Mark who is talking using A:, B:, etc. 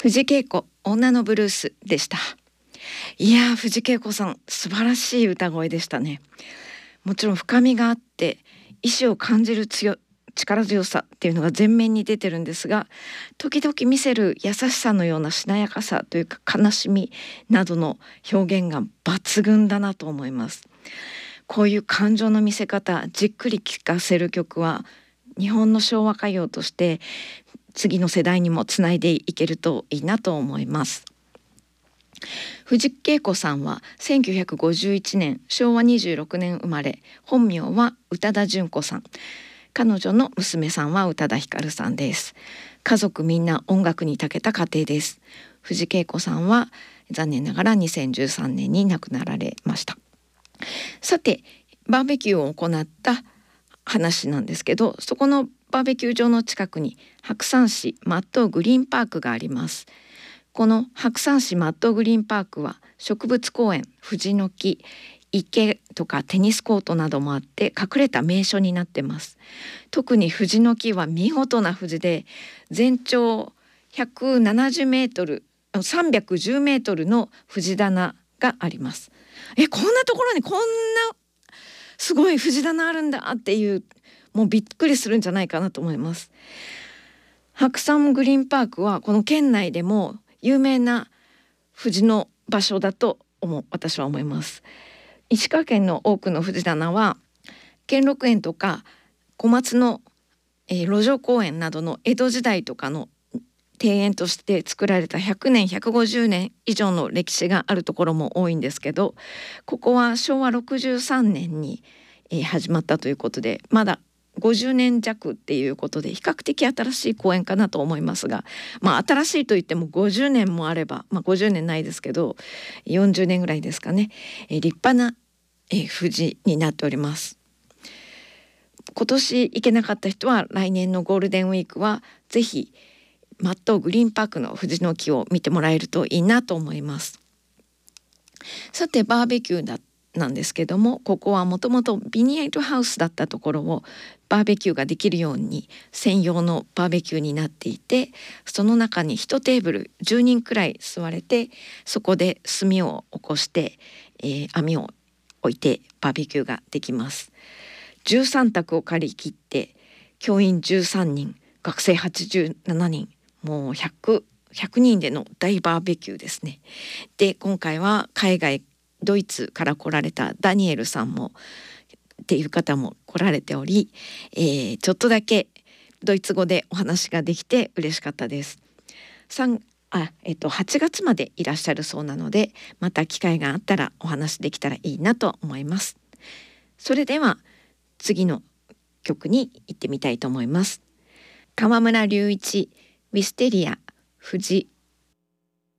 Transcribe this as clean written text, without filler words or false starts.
A: 藤恵子女のブルースでした。いやー、藤恵子さん素晴らしい歌声でしたね。もちろん深みがあって意志を感じる力強さっていうのが前面に出てるんですが、時々見せる優しさのようなしなやかさというか悲しみなどの表現が抜群だなと思います。こういう感情の見せ方、じっくり聴かせる曲は日本の昭和歌謡として次の世代にもつないでいけるといいなと思います。藤恵子さんは1951年昭和26年生まれ、本名は宇多田順子さん、彼女の娘さんは宇多田ヒカルさんです。家族みんな音楽に長けた家庭です。藤恵子さんは残念ながら2013年に亡くなられました。さて、バーベキューを行った話なんですけど、そこのバーベキュー場の近くに白山市マットグリーンパークがあります。この白山市マットグリーンパークは植物公園、藤の木、池とかテニスコートなどもあって隠れた名所になってます。特に藤の木は見事な藤で、全長170メートル310メートルの藤棚があります。こんなところにこんなすごい藤棚あるんだっていう、もうびっくりするんじゃないかなと思います。白山グリーンパークはこの県内でも有名な藤の場所だと私は思います。石川県の多くの藤棚は兼六園とか小松の、路上公園などの江戸時代とかの庭園として作られた100年150年以上の歴史があるところも多いんですけど、ここは昭和63年に、始まったということで、まだ50年弱っていうことで比較的新しい公園かなと思いますが、新しいといっても50年もあれば、50年ないですけど40年ぐらいですかね、立派な、藤になっております。今年行けなかった人は来年のゴールデンウィークはぜひマットグリーンパークの藤の木を見てもらえるといいなと思います。さて、バーベキューなんですけども、ここはもともとビニールハウスだったところをバーベキューができるように専用のバーベキューになっていて、その中に1テーブル10人くらい座れて、そこで炭を起こして、網を置いてバーベキューができます。13択を借り切って教員13人、学生87人、もう100人での大バーベキューですね。で、今回は海外ドイツから来られたダニエルさんもっていう方も来られており、ちょっとだけドイツ語でお話ができて嬉しかったです。8月までいらっしゃるそうなので、また機会があったらお話できたらいいなと思います。それでは次の曲に行ってみたいと思います。川村隆一ウィステリア藤